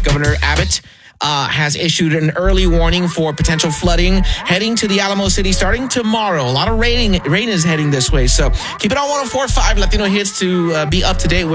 Governor Abbott has issued an early warning for potential flooding heading to the Alamo City starting tomorrow. A lot of rain is heading this way. So keep it on 104.5 Latino Hits to be up to date with